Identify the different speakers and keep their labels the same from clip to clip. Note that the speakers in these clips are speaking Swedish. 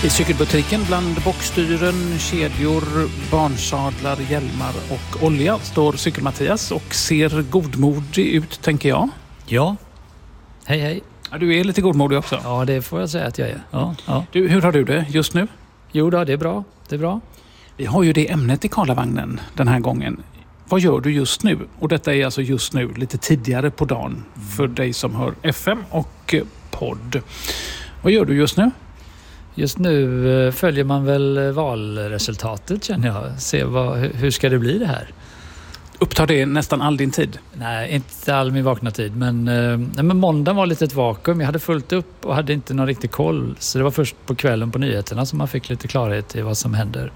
Speaker 1: I cykelbutiken bland bockstyren, kedjor, barnsadlar, hjälmar och olja står Cykel-Mattias och ser godmodig ut, tänker jag.
Speaker 2: Ja, hej.
Speaker 1: Ja, du är lite godmodig också.
Speaker 2: Ja, det får jag säga att jag är. Ja.
Speaker 1: Du, hur har du det just nu?
Speaker 2: Jo då, det är bra.
Speaker 1: Vi har ju det ämnet i Karlavagnen den här gången. Vad gör du just nu? Och detta är alltså just nu, lite tidigare på dagen för dig som hör FM och podd. Vad gör du just nu?
Speaker 2: Just nu följer man väl valresultatet, känner jag. Se hur ska det bli det här?
Speaker 1: Upptar det nästan all din tid?
Speaker 2: Nej, inte all min vakna tid. Men måndagen var lite ett vakuum. Jag hade fullt upp och hade inte någon riktig koll. Så det var först på kvällen på nyheterna som man fick lite klarhet i vad som händer.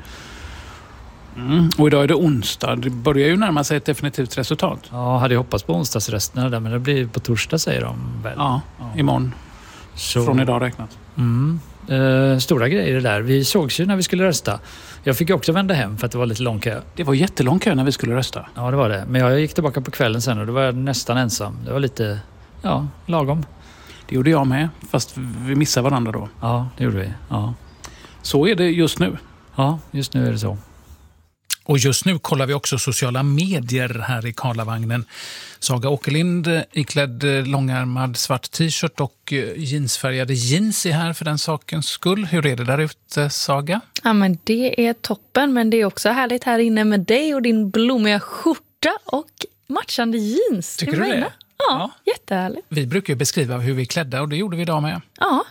Speaker 1: Och idag är det onsdag. Det börjar ju närma sig ett definitivt resultat.
Speaker 2: Ja, hade jag hoppats på onsdagsresterna där, men det blir på torsdag, säger de väl.
Speaker 1: Ja. Imorgon. Så. Från idag räknat.
Speaker 2: Stora grejer det där. Vi sågs ju när vi skulle rösta. Jag fick ju också vända hem för att det var lite lång kö.
Speaker 1: Det var jättelång kö när vi skulle rösta.
Speaker 2: Ja, det var det. Men jag gick tillbaka på kvällen sen och då var jag nästan ensam. Det var lite, lagom.
Speaker 1: Det gjorde jag med, fast vi missade varandra då.
Speaker 2: Ja, det gjorde vi. Ja.
Speaker 1: Så är det just nu.
Speaker 2: Ja, just nu är det så.
Speaker 1: Och just nu kollar vi också sociala medier här i Karlavagnen. Saga Åkerlind iklädd långärmad svart t-shirt och jeansfärgade jeans är här för den sakens skull. Hur är det där ute, Saga?
Speaker 3: Ja, men det är toppen, men det är också härligt här inne med dig och din blommiga skjorta och matchande jeans.
Speaker 1: Tycker du det?
Speaker 3: Ja, jättehärligt.
Speaker 1: Vi brukar ju beskriva hur vi är klädda och det gjorde vi idag med.
Speaker 3: Ja.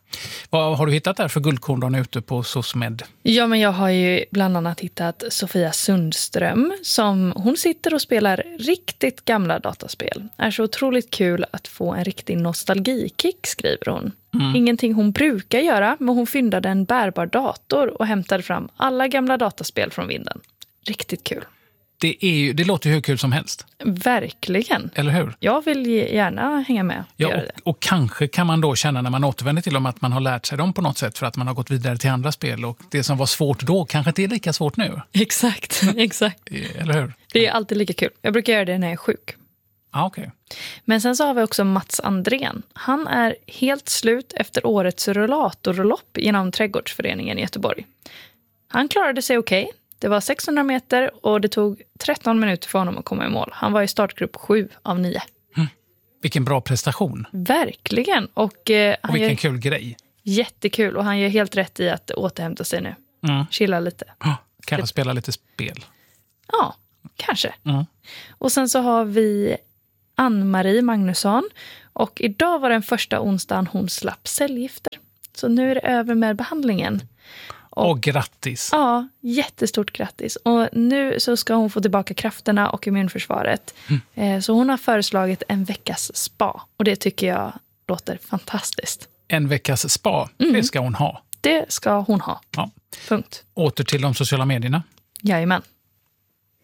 Speaker 1: Vad har du hittat där för guldkorn ute på SOSMED?
Speaker 3: Ja, men jag har ju bland annat hittat Sofia Sundström som hon sitter och spelar riktigt gamla dataspel. Är så otroligt kul att få en riktig nostalgikick, skriver hon. Ingenting hon brukar göra, men hon fyndade en bärbar dator och hämtade fram alla gamla dataspel från vinden. Riktigt kul.
Speaker 1: Det låter ju hur kul som helst.
Speaker 3: Verkligen.
Speaker 1: Eller hur?
Speaker 3: Jag vill gärna hänga med.
Speaker 1: Ja, och kanske kan man då känna när man återvänder till dem att man har lärt sig dem på något sätt för att man har gått vidare till andra spel. Och det som var svårt då kanske inte är lika svårt nu.
Speaker 3: Exakt.
Speaker 1: Eller hur?
Speaker 3: Det är alltid lika kul. Jag brukar göra det när jag är sjuk.
Speaker 1: Okej.
Speaker 3: Men sen så har vi också Mats Andrén. Han är helt slut efter årets rullatorlopp genom Trädgårdsföreningen i Göteborg. Han klarade sig okej. Det var 600 meter och det tog 13 minuter för honom att komma i mål. Han var i startgrupp 7 av 9.
Speaker 1: Vilken bra prestation.
Speaker 3: Verkligen. Och
Speaker 1: vilken kul grej.
Speaker 3: Jättekul. Och han gör helt rätt i att återhämta sig nu. Chilla lite.
Speaker 1: Kanske spela lite spel.
Speaker 3: Ja, kanske. Och sen så har vi Ann-Marie Magnusson. Och idag var den första onsdagen hon slapp cellgifter. Så nu är det över med behandlingen.
Speaker 1: Och grattis.
Speaker 3: Ja, jättestort grattis. Och nu så ska hon få tillbaka krafterna och immunförsvaret. Så hon har föreslagit en veckas spa. Och det tycker jag låter fantastiskt.
Speaker 1: En veckas spa, det ska hon ha.
Speaker 3: Det ska hon ha.
Speaker 1: Ja.
Speaker 3: Punkt.
Speaker 1: Åter till de sociala medierna.
Speaker 3: Jajamän.